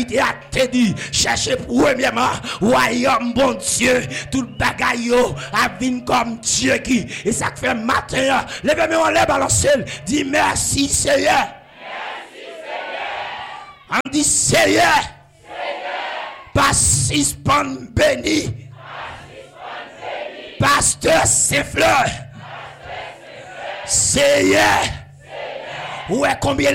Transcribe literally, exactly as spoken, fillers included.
Il a te dit, cherchez premièrement, royaume bon Dieu, tout bagaille yo, a vin comme Dieu qui, et ça fait matin, levez-moi en l'air, balancez, dit merci Seigneur. Merci Seigneur. On dit Seigneur. Seigneur. Pas suspend béni. Pasteur Saint-Fleur. Seigneur. Seigneur. Ouais, combien